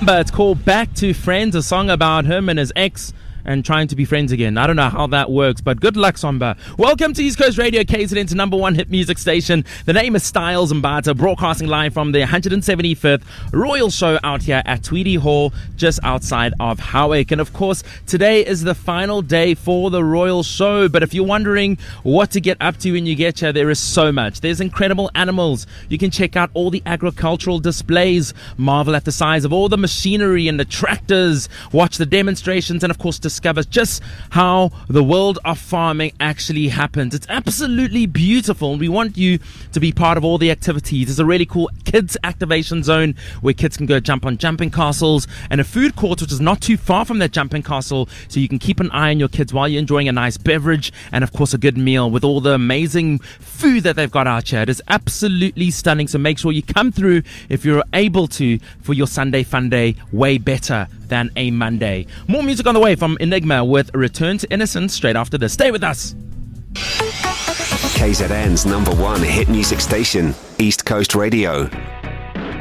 Samba. It's called Back to Friends, a song about him and his ex and trying to be friends again. I don't know how that works, but good luck, Samba. Welcome to East Coast Radio, KZN's number one hit music station. The name is Styles Mbata, broadcasting live from the 175th Royal Show out here at Tweedy Hall, just outside of Howick. And of course, today is the final day for the Royal Show. But if you're wondering what to get up to when you get here, there is so much. There's incredible animals. You can check out all the agricultural displays, marvel at the size of all the machinery and the tractors, watch the demonstrations, and of course, discover just how the world of farming actually happens. It's absolutely beautiful. We want you to be part of all the activities. There's a really cool kids activation zone where kids can go jump on jumping castles, and a food court which is not too far from that jumping castle, so you can keep an eye on your kids while you're enjoying a nice beverage and of course a good meal with all the amazing food that they've got out here. It is absolutely stunning, so make sure you come through if you're able to for your Sunday fun day. Way better than a Monday. More music on the way from Enigma with Return to Innocence straight after this. Stay with us. KZN's number one hit music station, East Coast Radio.